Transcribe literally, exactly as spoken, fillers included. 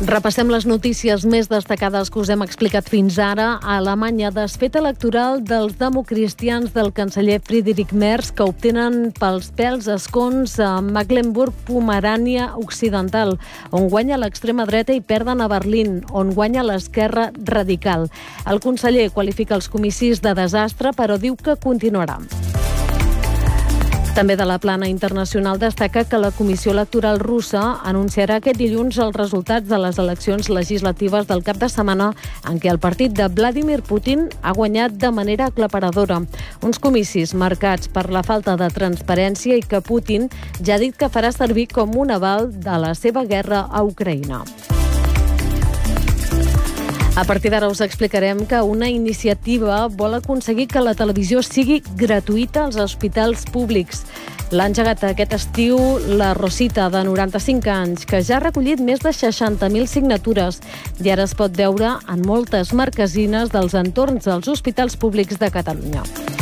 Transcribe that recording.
Repassem les notícies més destacades que us hem explicat fins ara. A Alemanya, desfeta electoral dels democristians del canceller Friedrich Merz, que obtenen pels pèls escons a Mecklenburg-Pomerània Occidental, on guanya l'extrema dreta, i perden a Berlín, on guanya l'esquerra radical. El conseller qualifica els comicis de desastre, però diu que continuarà. També de la plana internacional destaca que la Comissió Electoral russa anunciarà aquest dilluns els resultats de les eleccions legislatives del cap de setmana, en què el partit de Vladimir Putin ha guanyat de manera aclaparadora. Uns comicis marcats per la falta de transparència i que Putin ja ha dit que farà servir com un aval de la seva guerra a Ucraïna. A partir d'ara us explicarem que una iniciativa vol aconseguir que la televisió sigui gratuïta als hospitals públics. L'ha engegat aquest estiu la Rosita, de noranta-cinc anys, que ja ha recollit més de seixanta mil signatures i ara es pot veure en moltes marquesines dels entorns dels hospitals públics de Catalunya.